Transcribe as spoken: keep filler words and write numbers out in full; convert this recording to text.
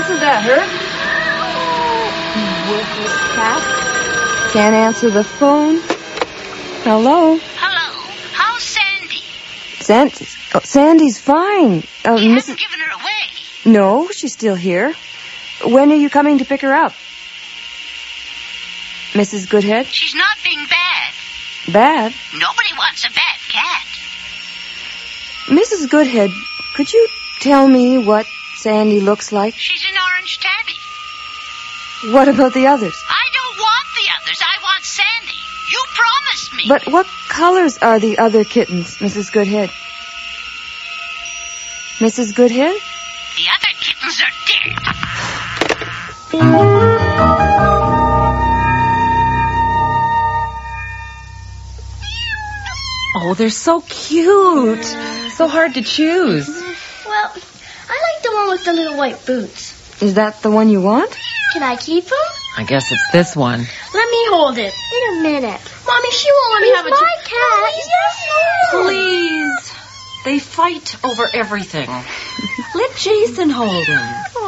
Wasn't that her? Oh, worthless cat. Can't answer the phone. Hello? Hello. How's Sandy? Sandy, oh, Sandy's fine. Uh, You Missus haven't given her away. No, she's still here. When are you coming to pick her up? Missus Goodhead? She's not being bad. Bad? Nobody wants a bad cat. Missus Goodhead, could you tell me what Sandy looks like? She's an orange tabby. What about the others? I don't want the others. I want Sandy. You promised me. But what colors are the other kittens, Missus Goodhead? Missus Goodhead? The other kittens are dead. Oh, they're so cute. So hard to choose. Well, I like the one with the little white boots. Is that the one you want? Can I keep him? I guess it's this one. Let me hold it. In a minute. Mommy, she won't let me He's have it. my cat. Yes, no. Please. They fight over everything. Let Jason hold him.